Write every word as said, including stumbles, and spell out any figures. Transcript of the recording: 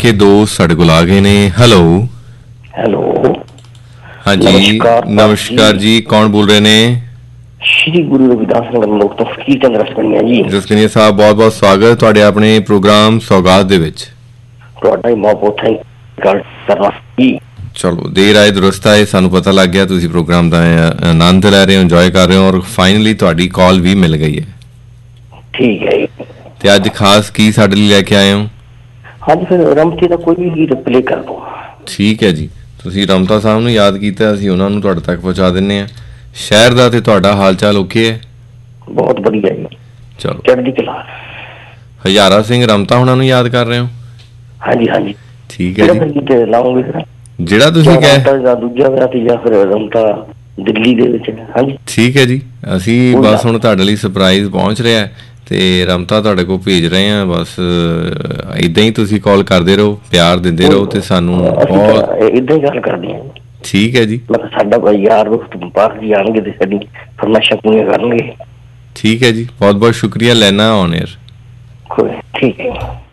के दोस्त साढ़े कोल आ गए ने। हेलो हेलो, हाँ जी, नमस्कार नमस्कार जी, कौन बोल रहे ने? श्री गुरु रविदास नगर लोक तो फकीर चंद रसकनिया जी। रसकनिया साहब, बहुत बहुत स्वागत तुहाडे अपने प्रोग्राम सौगात दे विच। ਤੁਹਾਡਾ ਹੀ ਬਹੁਤ ਬਹੁਤ ਥੈਂਕ ਕਰਨਾ ਜੀ। ਚਲੋ ਦੇਰ ਆਏ ਦੁਰਸਤ ਆਏ, ਸਾਨੂੰ ਪਤਾ ਲੱਗ ਗਿਆ ਤੁਸੀਂ ਪ੍ਰੋਗਰਾਮ ਦਾ ਆਨੰਦ ਲੈ ਰਹੇ ਹੋ, ਇੰਜੋਏ ਕਰ ਰਹੇ ਹੋ ਔਰ ਫਾਈਨਲੀ ਤੁਹਾਡੀ ਕਾਲ ਵੀ ਮਿਲ ਗਈ ਹੈ। ਠੀਕ ਹੈ ਜੀ। ਤੇ ਅੱਜ ਖਾਸ ਕੀ ਸਾਡੇ ਲਈ ਲੈ ਕੇ ਆਏ ਹੋ? ਹਾਂਜੀ, ਫਿਰ ਰਮਤੀ ਦਾ ਕੋਈ ਵੀ ਗੀਤ ਪਲੇ ਕਰ ਦੋ। ਠੀਕ ਹੈ ਜੀ, ਤੁਸੀਂ ਰਮਤਾ ਸਾਹਿਬ ਨੂੰ ਯਾਦ ਕੀਤਾ, ਅਸੀਂ ਉਹਨਾਂ ਨੂੰ ਤੁਹਾਡੇ ਤੱਕ ਪਹੁੰਚਾ ਦਿੰਦੇ ਹਾਂ। ਸ਼ਹਿਰ ਦਾ ਤੇ ਤੁਹਾਡਾ ਹਾਲ ਚਾਲ ਓਕੇ ਹੈ? ਬਹੁਤ ਵਧੀਆ ਜੀ, ਚਲੋ ਚੜ੍ਹਦੀ ਕਲਾ। ਹਜ਼ਾਰਾ ਸਿੰਘ ਰਮਤਾ ਉਹਨਾਂ ਨੂੰ ਯਾਦ ਕਰ ਰਹੇ ਹੋ? ਹਾਂਜੀ ਹਾਂਜੀ, ਠੀਕ ਹੈ ਜੀ। ਗੀਤ ਲਾਉਂਗੇ ਫਿਰ ਜਿਹੜਾ ਤੁਸੀਂ ਕਹੇ, ਜਾਂ ਦੂਜਾ ਵਿਆਹ ਤੇ ਜਾਂ ਫਿਰ ਰਮਤਾ ਦਿੱਲੀ ਦੇ ਵਿੱਚ। ਹਾਂਜੀ ਠੀਕ ਹੈ ਜੀ, ਅਸੀਂ ਬਸ ਹੁਣ ਤੁਹਾਡੇ ਲਈ ਸਰਪ੍ਰਾਈਜ਼ ਪਹੁੰਚ ਰਿਹਾ ਤੇ ਰਮਤਾ ਤੁਹਾਡੇ ਕੋਲ ਭੇਜ ਰਹੇ ਹਾਂ। ਬਸ ਇਦਾਂ ਹੀ ਤੁਸੀਂ ਕਾਲ ਕਰਦੇ ਰਹੋ, ਪਿਆਰ ਦਿੰਦੇ ਰਹੋ ਤੇ ਸਾਨੂੰ ਬਹੁਤ ਇਦਾਂ ਹੀ ਗੱਲ ਕਰਦੇ ਹਾਂ। ਠੀਕ ਹੈ ਜੀ, ਮਤਲਬ ਸਾਡਾ ਕੋਈ ਯਾਰ ਦੋਸਤ ਬਾਹਰ ਜੀ ਆਉਣਗੇ ਤੇ ਸਾਡੀ ਫਰਮਾਇਸ਼ਾਂ ਪੂਰੀਆਂ ਕਰਨਗੇ। ਠੀਕ ਹੈ ਜੀ, ਬਹੁਤ ਬਹੁਤ ਸ਼ੁਕਰੀਆ ਲੈਣਾ ਔਨ 에ਅਰ। ਠੀਕ ਹੈ।